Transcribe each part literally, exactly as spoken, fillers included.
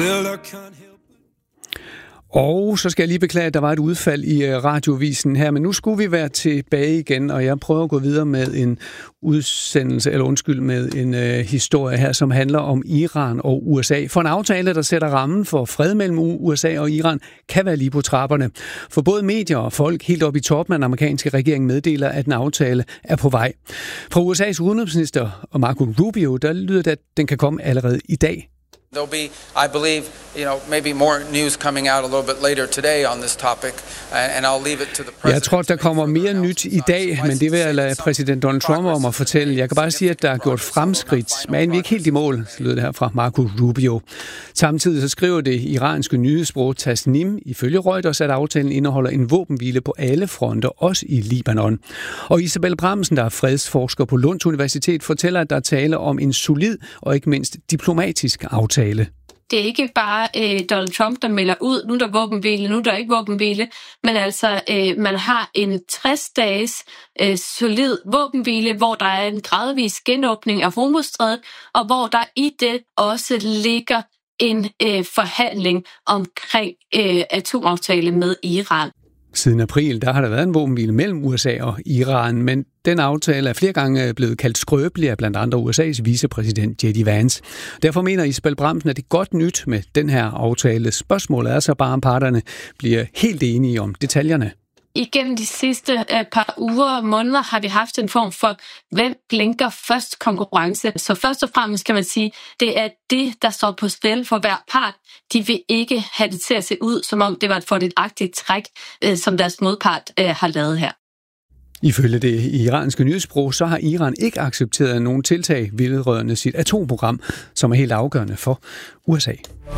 Og så skal jeg lige beklage, at der var et udfald i radiovisen her, men nu skulle vi være tilbage igen, og jeg prøver at gå videre med en udsendelse, eller undskyld, med en øh, historie her, som handler om Iran og U S A. For en aftale, der sætter rammen for fred mellem U S A og Iran, kan være lige på trapperne. For både medier og folk helt op i toppen af den amerikanske regering meddeler, at en aftale er på vej. Fra U S A's udenrigsminister Marco Rubio, der lyder det, at den kan komme allerede i dag. There'll be, I believe, you know, maybe more news coming out a little bit later today on this topic, and I'll leave it to the president. Jeg tror, der kommer mere nyt i dag, men det vil jeg lade præsident Donald Trump om at fortælle. Jeg kan bare sige, at der er gjort fremskridt, men vi er ikke helt i mål, lyder det her fra Marco Rubio. Samtidig så skriver det iranske nyhedsbureau Tasnim ifølge Reuters, at aftalen indeholder en våbenhvile på alle fronter, også i Libanon. Og Isabel Bramsen, der er fredsforsker på Lunds Universitet, fortæller, at der er tale om en solid og ikke mindst diplomatisk aftale. Det er ikke bare øh, Donald Trump, der melder ud, nu er der våbenhvile, nu er der ikke våbenhvile, men altså øh, man har en tres dages øh, solid våbenhvile, hvor der er en gradvis genåbning af Hormuzstrædet, og hvor der i det også ligger en øh, forhandling omkring øh, atomaftale med Iran. Siden april, der har der været en våbenhvile mellem U S A og Iran, men den aftale er flere gange blevet kaldt skrøbelig af blandt andre U S A's vicepræsident J D Vance. Derfor mener Isabel Bramsen, at det er godt nyt med den her aftale. Spørgsmålet er så bare, om parterne bliver helt enige om detaljerne. Igennem de sidste uh, par uger og måneder har vi haft en form for, hvem blinker først konkurrence. Så først og fremmest kan man sige, det er det, der står på spil for hver part. De vil ikke have det til at se ud, som om det var et fordelagtigt træk, uh, som deres modpart uh, har lavet her. Ifølge det iranske nyhedsbureau, så har Iran ikke accepteret nogen tiltag vedrørende sit atomprogram, som er helt afgørende for U S A.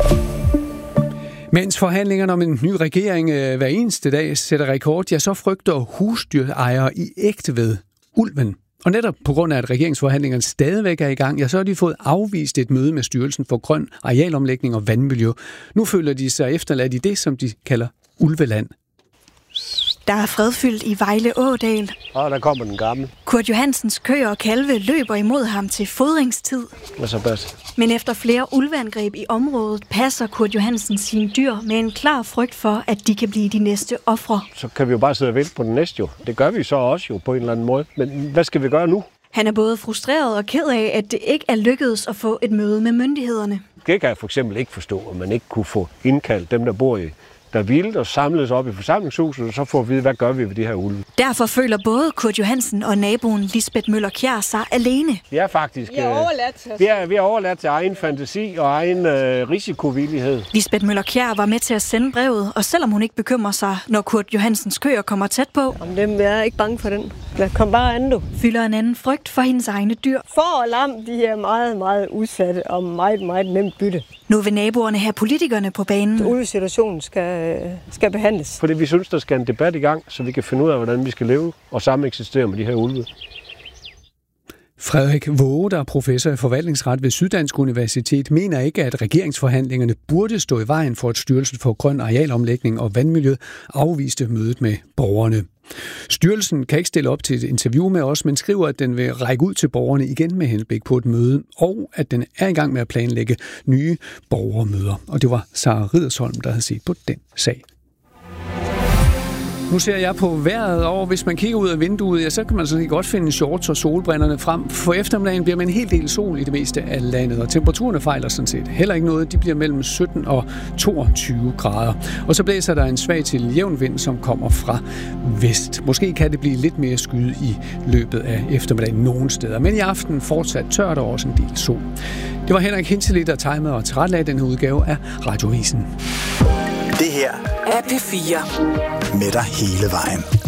Mens forhandlingerne om en ny regering øh, hver eneste dag sætter rekord, ja, så frygter husdyrejere i Ægtved ulven. Og netop på grund af, at regeringsforhandlingerne stadigvæk er i gang, ja, så har de fået afvist et møde med Styrelsen for Grøn Arealomlægning og Vandmiljø. Nu føler de sig efterladt i det, som de kalder ulveland. Der er fredfyldt i Vejle Ådal. Og der kommer den gamle. Kurt Johansens køer og kalve løber imod ham til fodringstid. Hvad så, Bas? Men efter flere ulveangreb i området, passer Kurt Johansen sine dyr med en klar frygt for, at de kan blive de næste ofre. Så kan vi jo bare sidde og vente på den næste jo. Det gør vi så også jo på en eller anden måde. Men hvad skal vi gøre nu? Han er både frustreret og ked af, at det ikke er lykkedes at få et møde med myndighederne. Det kan jeg for eksempel ikke forstå, at man ikke kunne få indkaldt dem, der bor i der vildt og samles op i forsamlingshuset, og så får vi at vide, hvad gør vi ved de her ulve. Derfor føler både Kurt Johansen og naboen Lisbeth Møller-Kjær sig alene. Vi er faktisk vi er overladt til, vi er, vi er overladt til egen fantasi og egen øh, risikovillighed. Lisbeth Møller-Kjær var med til at sende brevet, og selvom hun ikke bekymrer sig, når Kurt Johansens køer kommer tæt på, om dem er ikke bange for den. Kom bare an, du. Fylder en anden frygt for hendes egne dyr. For og lam, de er meget, meget udsatte og meget, meget nemt bytte. Nu vil naboerne have politikerne på banen. Ulvesituationen skal, skal behandles. Fordi vi synes, der skal en debat i gang, så vi kan finde ud af, hvordan vi skal leve og sameksistere med de her ulve. Frederik Våge, der er professor i forvaltningsret ved Syddansk Universitet, mener ikke, at regeringsforhandlingerne burde stå i vejen for, at Styrelsen for Grøn Arealomlægning og Vandmiljø afviste mødet med borgerne. Styrelsen kan ikke stille op til et interview med os, men skriver, at den vil række ud til borgerne igen med henblik på et møde, og at den er i gang med at planlægge nye borgermøder. Og det var Sara Riddersholm, der havde set på den sag. Nu ser jeg på vejret, og hvis man kigger ud af vinduet, ja, så kan man sådan godt finde shorts og solbrillerne frem. For eftermiddagen bliver man en hel del sol i det meste af landet, og temperaturerne fejler sådan set heller ikke noget. De bliver mellem sytten og toogtyve grader. Og så blæser der en svag til jævn vind, som kommer fra vest. Måske kan det blive lidt mere skyet i løbet af eftermiddagen nogle steder, men i aften fortsat tørt og også en del sol. Det var Henrik Hintzeli, der timede og tilrettelagde den her udgave af Radiovisen. Det her er P fire med dig hele vejen.